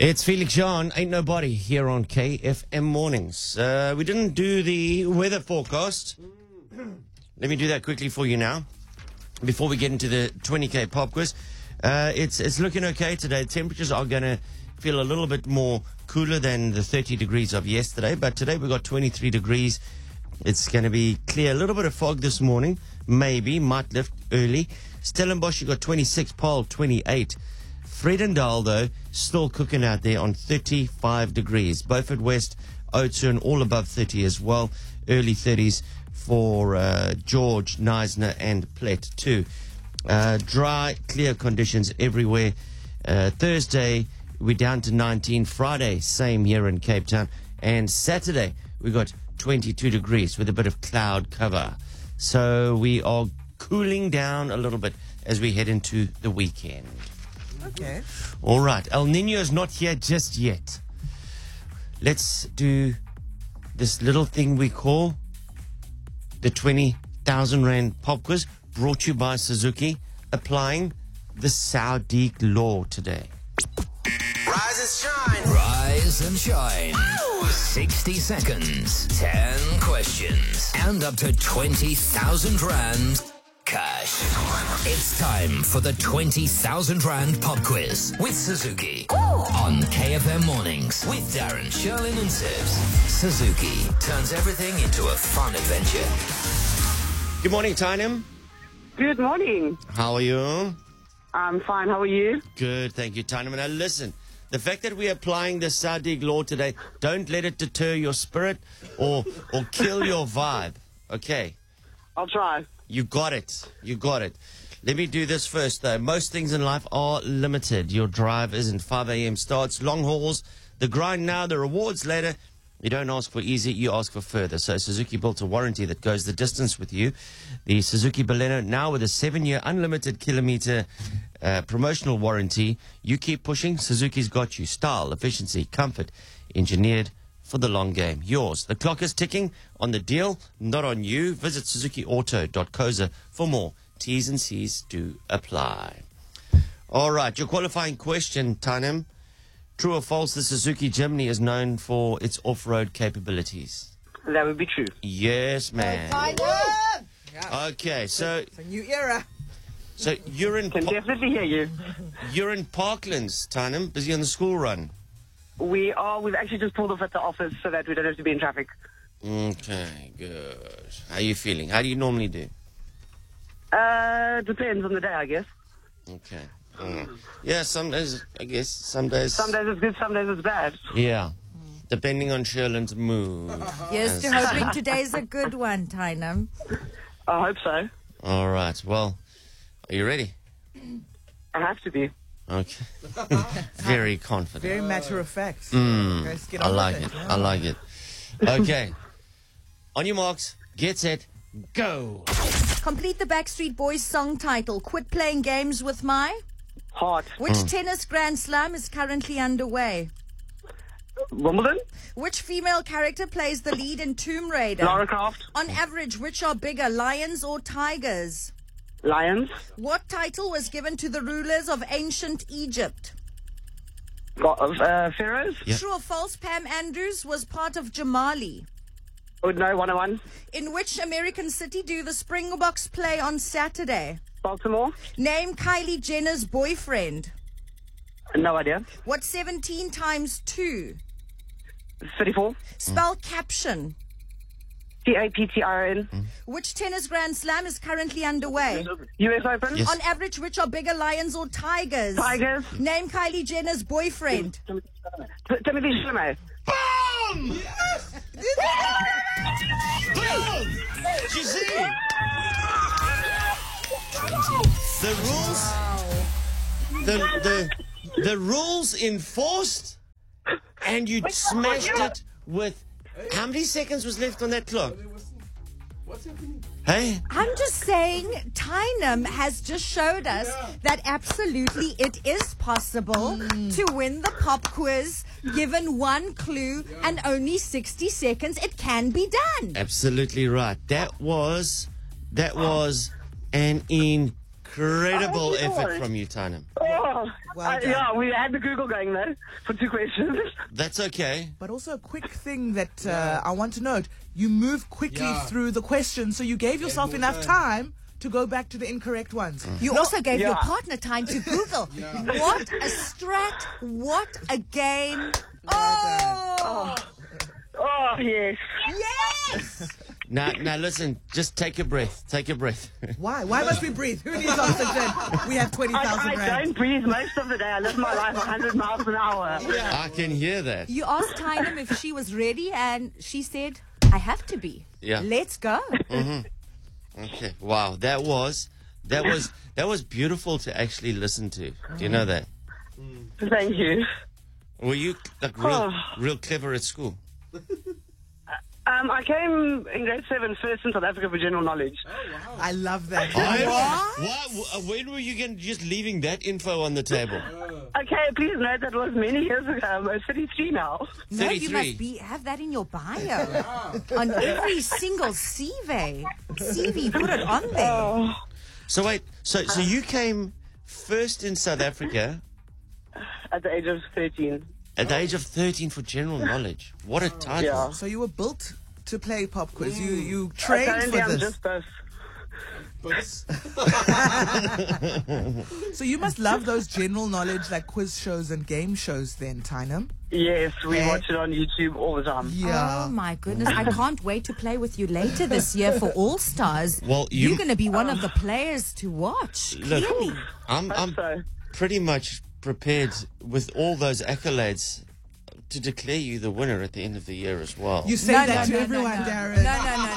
It's Felix Jean, Ain't Nobody, here on KFM Mornings. We didn't do the weather forecast. Let me do that quickly for you now, before we get into the 20K pop quiz. It's looking okay today. Temperatures are going to feel a little bit more cooler than the 30 degrees of yesterday, but today we got 23 degrees. It's going to be clear. A little bit of fog this morning, maybe, might lift early. Stellenbosch, you got 26, Paarl 28. Vredendal, though, still cooking out there on 35 degrees. Beaufort West, Oudtshoorn, all above 30 as well. Early 30s for George, Knysna, and Plet too. Dry, clear conditions everywhere. Thursday, we're down to 19. Friday, same here in Cape Town. And Saturday, we got 22 degrees with a bit of cloud cover. So we are cooling down a little bit as we head into the weekend. Okay. All right. El Nino is not here just yet. Let's do this little thing we call the 20,000 Rand pop quiz, brought to you by Suzuki, applying the Saudik law today. Rise and shine. Rise and shine. 60 seconds, 10 questions, and up to 20,000 Rand cash. It's time for the 20,000 Rand pop quiz with Suzuki on KFM Mornings with Darren, Sherlyn, and Sibs. Suzuki turns everything into a fun adventure. Good morning, Tynum. Good morning. How are you? I'm fine. How are you? Good, thank you, Tynum. Now listen, the fact that we're applying the Saudik law today, don't let it deter your spirit or kill your vibe. Okay? I'll try. You got it. You got it. Let me do this first, though. Most things in life are limited. Your drive isn't 5 a.m. starts, long hauls, the grind now, the rewards later. You don't ask for easy, you ask for further. So Suzuki built a warranty that goes the distance with you. The Suzuki Baleno, now with a 7-year unlimited kilometer promotional warranty. You keep pushing, Suzuki's got you. Style, efficiency, comfort, engineered for the long game. Yours. The clock is ticking on the deal, not on you. Visit suzukiauto.co.za for more. T's and C's do apply. All right, your qualifying question, Tanem. True or false, the Suzuki Jimny is known for its off-road capabilities? That would be true. Yes, man. Yeah. Okay, so It's a new era. you're in Can definitely hear you. you're in Parklands, Tanem, busy on the school run. We've actually just pulled off at the office so that we don't have to be in traffic. Okay, good. How are you feeling? How do you normally do? Depends on the day, I guess. Okay. Yeah, some days, I guess, some days. Some days it's good, some days it's bad. Yeah, depending on Sherlyn's mood. Yes, to hoping today's a good one, Tynum. I hope so. All right, well, are you ready? I have to be. Okay. Very confident. Very matter of fact. Guys, get I on like with it. Yeah. I like it. Okay. On your marks, get set, go. Complete the Backstreet Boys song title. Quit playing games with my... Heart. Which tennis Grand Slam is currently underway? Wimbledon? Which female character plays the lead in Tomb Raider? Lara Croft? On average, which are bigger, lions or tigers? Lions? What title was given to the rulers of ancient Egypt? Pharaohs? Yeah. True or false, Pam Andrews was part of Jamali? Oh, no, 101. In which American city do the Springboks play on Saturday? Baltimore? Name Kylie Jenner's boyfriend. No idea. What's 17 times 2? 34. Spell caption. CAPTRN. Which tennis Grand Slam is currently underway? US Open? Yes. On average, which are bigger, lions or tigers? Tigers? Name Kylie Jenner's boyfriend. Timothy Chalamet. Boom! Yes! Boom! Did you see? The rules enforced, and you smashed it with. How many seconds was left on that clock? Hey? I'm just saying, Tynum has just showed us that absolutely it is possible to win the pop quiz given one clue and only 60 seconds. It can be done. Absolutely right. That was an incredible effort from you, Tynum. Oh, Oh, Well done. yeah, we had the Google going though for 2 questions. That's okay. But also a quick thing that I want to note. You move quickly through the questions, so you gave yourself enough time to go back to the incorrect ones. You also gave your Yeah. partner time to Google. What a strat. What a game. Oh, Oh, yes. yes. Now, listen. Just take a breath. Take a breath. Why? Why must we breathe? Who needs oxygen? We have 20,000 I rand. don't breathe most of the day. I live my life 100 miles an hour. I can hear that. You asked Tynem if she was ready, and she said, I have to be. Yeah. Let's go. Okay. Wow. That was beautiful to actually listen to. Do you know that? Thank you. Were you like real clever at school? I came in grade 7 first in South Africa for general knowledge. I love that. When were you just leaving that info on the table? Okay, please note that was many years ago. I'm 33 now. No, you 33. must have that in your bio. On every single CV. Put it on there. So wait. So you came first in South Africa At the age of 13. at the age of 13 for general knowledge. What a title. Yeah. So you were built to play pop quiz. You trained Apparently, for I'm this. just both. So you must love those general knowledge like quiz shows and game shows then, Tynem. Yes, we Okay. watch it on YouTube all the time. Yeah. Oh my goodness, I can't wait to play with you later this year for All Stars. Well, You're going to be one of the players to watch, Look, clearly. I'm So, pretty much prepared with all those accolades to declare you the winner at the end of the year as well. You say that to everyone, Darren.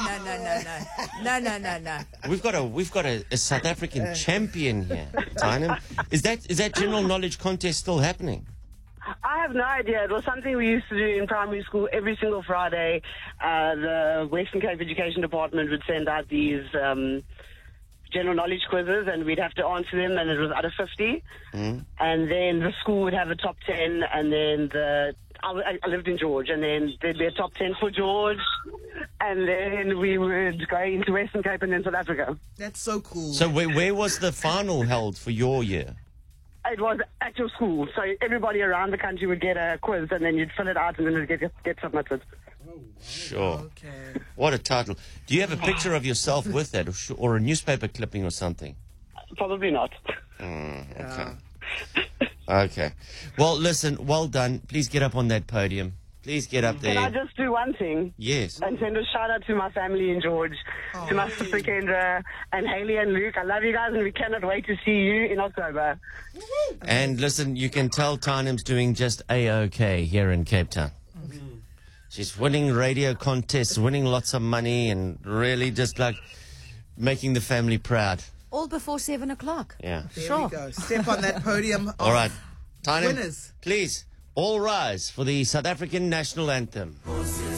No. We've got a South African champion here, Tynem. Is that general knowledge contest still happening? I have no idea. It was something we used to do in primary school every single Friday. The Western Cape Education Department would send out these general knowledge quizzes, and we'd have to answer them, and it was out of 50. And then the school would have a top 10, and then I lived in George, and then there'd be a top 10 for George, and then we would go into Western Cape and then South Africa. That's so cool. So where was the final held for your year? It was at your school, so everybody around the country would get a quiz, and then you'd fill it out, and then it would get submitted. Sure. Okay. What a title. Do you have a picture of yourself with that, or a newspaper clipping or something? Probably not. Okay. Okay. Well, listen, well done. Please get up on that podium. Please get up Can I there. just do one thing? Yes. And send a shout out to my family in George, to my sister Kendra, and Haley and Luke. I love you guys, and we cannot wait to see you in October. And listen, you can tell Tynem's doing just A-OK here in Cape Town. She's winning radio contests, winning lots of money, and really just like making the family proud. All before 7 o'clock. Yeah. There Sure. we go. Step on that podium. All right. Tynem, Winners. please, all rise for the South African national anthem.